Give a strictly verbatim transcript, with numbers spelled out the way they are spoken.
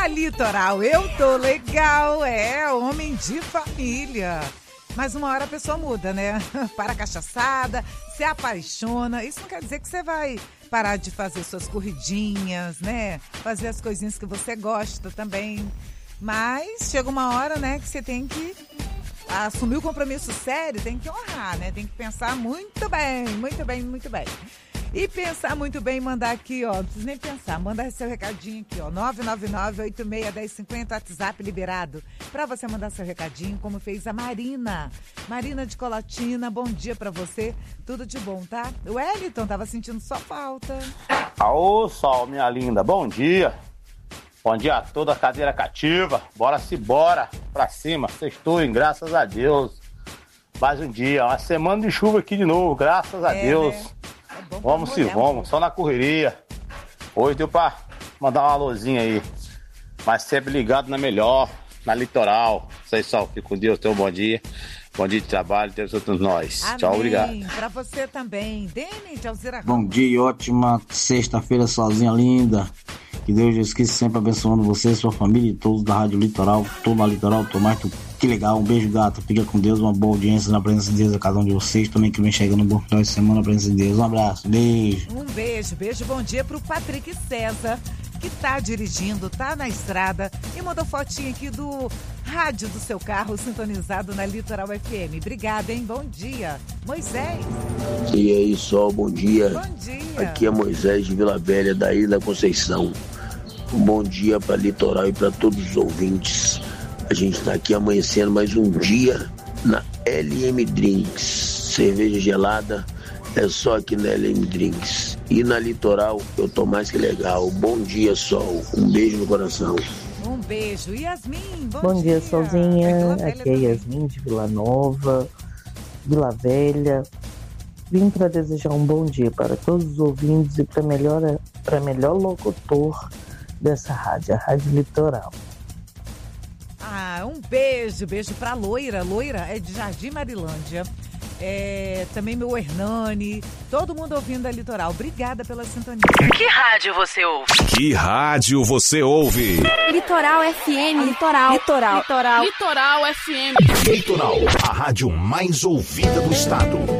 Na Litoral eu tô legal, é, homem de família. Mas uma hora a pessoa muda, né? Para a cachaçada, se apaixona. Isso não quer dizer que você vai parar de fazer suas corridinhas, né? Fazer as coisinhas que você gosta também. Mas chega uma hora, né, que você tem que assumir o compromisso sério, tem que honrar, né? Tem que pensar muito bem, muito bem, muito bem. E pensar muito bem, mandar aqui, ó, não precisa nem pensar, manda seu recadinho aqui, ó, nove nove nove, oito seis, um zero cinco zero, WhatsApp liberado, pra você mandar seu recadinho, como fez a Marina. Marina de Colatina, bom dia pra você, tudo de bom, tá? O Wellington tava sentindo só falta. Aô, Sol, minha linda, bom dia. Bom dia a toda a cadeira cativa, bora se bora, pra cima, sextou, graças a Deus. Mais um dia, uma semana de chuva aqui de novo, graças a é, Deus. Né? É vamos se vamos, só na correria. Hoje deu pra mandar uma alôzinha aí. Mas sempre ligado na melhor, na Litoral. Vocês só, fiquem com Deus, tenham um bom dia. Bom dia de trabalho, Deus a todos nós. Amém. Tchau, obrigado. Pra você também. Dene de Alzira. Bom dia e ótima sexta-feira sozinha linda. Que Deus Jesus Cristo sempre abençoando você, sua família e todos da Rádio Litoral. Tô na Litoral, tô mais que legal. Um beijo, gato. Fica com Deus, uma boa audiência na presença de Deus a cada um de vocês. Também que vem chegando um bom final de semana na presença de Deus. Um abraço, beijo. Um beijo, beijo, bom dia pro Patrick César, que tá dirigindo, tá na estrada e mandou fotinho aqui do rádio do seu carro sintonizado na Litoral F M. Obrigada, hein? Bom dia. Moisés. E aí, Sol, bom dia. Bom dia. Aqui é Moisés de Vila Velha, da Ilha da Conceição. Um bom dia para Litoral e para todos os ouvintes. A gente está aqui amanhecendo mais um dia na L M Drinks. Cerveja gelada é só aqui na L M Drinks. E na Litoral eu tô mais que legal. Bom dia, Sol. Um beijo no coração. Um beijo. Yasmin, bom, bom dia. Bom dia, Solzinha. Aqui é também. Yasmin de Vila Nova, Vila Velha. Vim para desejar um bom dia para todos os ouvintes e para melhor, para melhor locutor dessa rádio, a Rádio Litoral. Ah, um beijo, beijo pra Loira. Loira é de Jardim Marilândia. É, também meu Hernani, todo mundo ouvindo a Litoral. Obrigada pela sintonia. Que rádio você ouve? Que rádio você ouve? Litoral F M. Litoral. Litoral. Litoral. Litoral F M. Litoral, a rádio mais ouvida do estado.